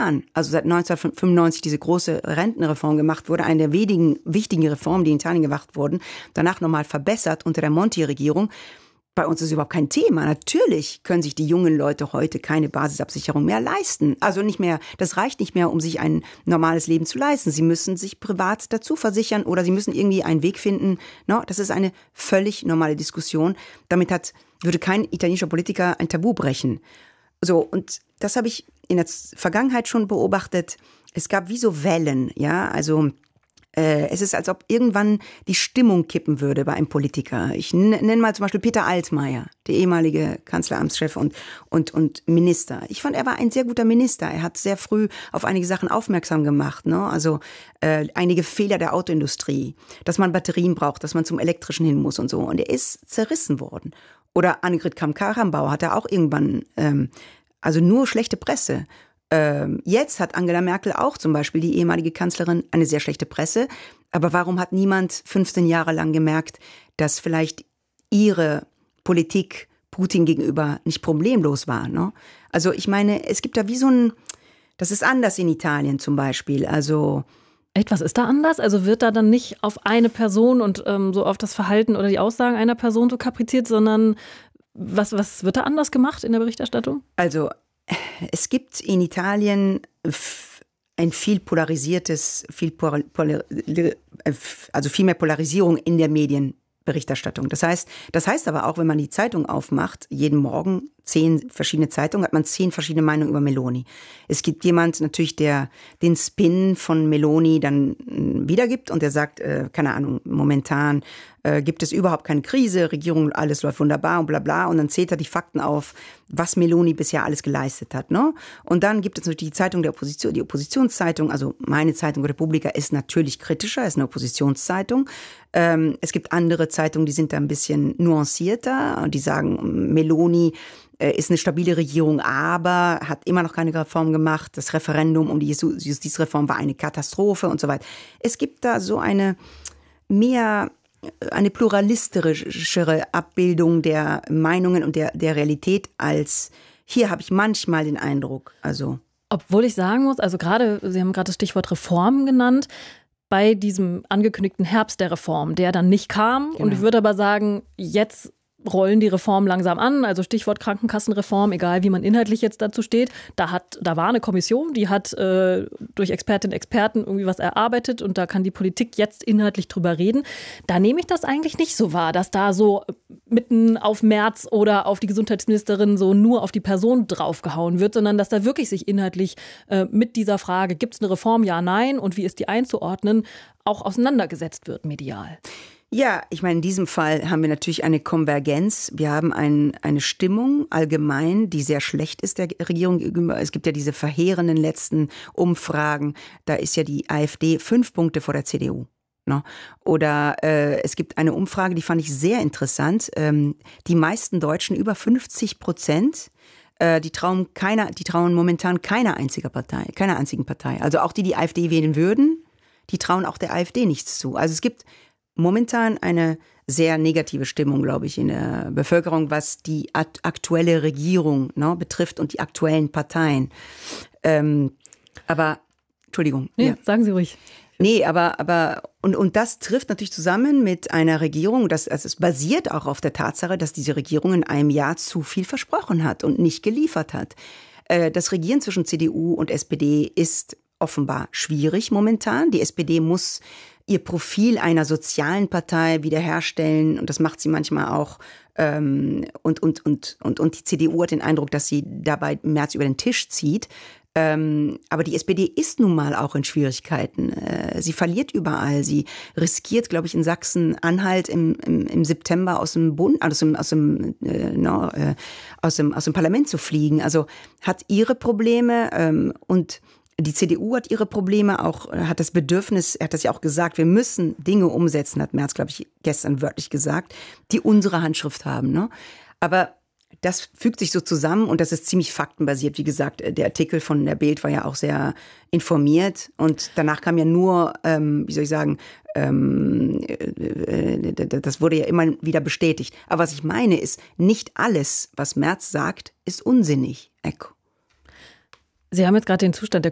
Jahren, also seit 1995 diese große Rentenreform gemacht wurde, eine der wenigen wichtigen Reformen, die in Italien gemacht wurden, danach nochmal verbessert unter der Monti-Regierung. Bei uns ist überhaupt kein Thema. Natürlich können sich die jungen Leute heute keine Basisabsicherung mehr leisten. Also nicht mehr, das reicht nicht mehr, um sich ein normales Leben zu leisten. Sie müssen sich privat dazu versichern oder sie müssen irgendwie einen Weg finden. No, das ist eine völlig normale Diskussion. Damit würde kein italienischer Politiker ein Tabu brechen. So, und das habe ich in der Vergangenheit schon beobachtet. Es gab wie so Wellen, ja, also es ist, als ob irgendwann die Stimmung kippen würde bei einem Politiker. Ich nenne mal zum Beispiel Peter Altmaier, der ehemalige Kanzleramtschef und Minister. Ich fand, er war ein sehr guter Minister. Er hat sehr früh auf einige Sachen aufmerksam gemacht, ne? Also einige Fehler der Autoindustrie, dass man Batterien braucht, dass man zum Elektrischen hin muss und so. Und er ist zerrissen worden. Oder Annegret Kramp-Karrenbauer hat er auch irgendwann, also nur schlechte Presse. Jetzt hat Angela Merkel auch zum Beispiel, die ehemalige Kanzlerin, eine sehr schlechte Presse. Aber warum hat niemand 15 Jahre lang gemerkt, dass vielleicht ihre Politik Putin gegenüber nicht problemlos war, ne? Also ich meine, es gibt da wie das ist anders in Italien zum Beispiel, also... Etwas ist da anders? Also wird da dann nicht auf eine Person und so auf das Verhalten oder die Aussagen einer Person so kapriziert, sondern was wird da anders gemacht in der Berichterstattung? Also es gibt in Italien ein viel polarisiertes, also viel mehr Polarisierung in der Medienberichterstattung. Das heißt aber auch, wenn man die Zeitung aufmacht, jeden Morgen 10 verschiedene Zeitungen, hat man 10 verschiedene Meinungen über Meloni. Es gibt jemand natürlich, der den Spin von Meloni dann wiedergibt und der sagt, keine Ahnung, momentan gibt es überhaupt keine Krise, Regierung, alles läuft wunderbar und bla bla. Und dann zählt er die Fakten auf, was Meloni bisher alles geleistet hat, ne? Und dann gibt es natürlich die Zeitung der Opposition, die Oppositionszeitung, also meine Zeitung Repubblica ist natürlich kritischer, ist eine Oppositionszeitung. Es gibt andere Zeitungen, die sind da ein bisschen nuancierter und die sagen, Meloni ist eine stabile Regierung, aber hat immer noch keine Reform gemacht. Das Referendum um die Justizreform war eine Katastrophe und so weiter. Es gibt da so eine pluralistischere Abbildung der Meinungen und der Realität als hier, habe ich manchmal den Eindruck. Also obwohl ich sagen muss, also gerade, Sie haben gerade das Stichwort Reform genannt, bei diesem angekündigten Herbst der Reform, der dann nicht kam. Genau. Und ich würde aber sagen, jetzt rollen die Reformen langsam an, also Stichwort Krankenkassenreform, egal wie man inhaltlich jetzt dazu steht. Da war eine Kommission, die hat durch Expertinnen und Experten irgendwie was erarbeitet und da kann die Politik jetzt inhaltlich drüber reden. Da nehme ich das eigentlich nicht so wahr, dass da so mitten auf Merz oder auf die Gesundheitsministerin so nur auf die Person draufgehauen wird, sondern dass da wirklich sich inhaltlich mit dieser Frage, gibt es eine Reform, ja, nein und wie ist die einzuordnen, auch auseinandergesetzt wird medial. Ja, ich meine, in diesem Fall haben wir natürlich eine Konvergenz. Wir haben eine Stimmung allgemein, die sehr schlecht ist der Regierung gegenüber. Es gibt ja diese verheerenden letzten Umfragen. Da ist ja die AfD 5 Punkte vor der CDU. No? Oder es gibt eine Umfrage, die fand ich sehr interessant. Die meisten Deutschen, über 50%, die trauen momentan keiner einzigen Partei. Also auch die AfD wählen würden, die trauen auch der AfD nichts zu. Also es gibt momentan eine sehr negative Stimmung, glaube ich, in der Bevölkerung, was die aktuelle Regierung betrifft und die aktuellen Parteien. Aber, Entschuldigung. Nee, ja. Sagen Sie ruhig. Nee, aber das trifft natürlich zusammen mit einer Regierung, es basiert auch auf der Tatsache, dass diese Regierung in einem Jahr zu viel versprochen hat und nicht geliefert hat. Das Regieren zwischen CDU und SPD ist offenbar schwierig momentan. Die SPD muss ihr Profil einer sozialen Partei wiederherstellen und das macht sie manchmal auch. Und die CDU hat den Eindruck, dass sie dabei im März über den Tisch zieht. Aber die SPD ist nun mal auch in Schwierigkeiten. Sie verliert überall. Sie riskiert, glaube ich, in Sachsen-Anhalt im September aus dem Parlament zu fliegen. Also hat ihre Probleme und die CDU hat ihre Probleme, auch hat das Bedürfnis, er hat das ja auch gesagt, wir müssen Dinge umsetzen, hat Merz, glaube ich, gestern wörtlich gesagt, die unsere Handschrift haben. Ne? Aber das fügt sich so zusammen und das ist ziemlich faktenbasiert. Wie gesagt, der Artikel von der Bild war ja auch sehr informiert und danach kam ja nur, das wurde ja immer wieder bestätigt. Aber was ich meine ist, nicht alles, was Merz sagt, ist unsinnig. Echo. Sie haben jetzt gerade den Zustand der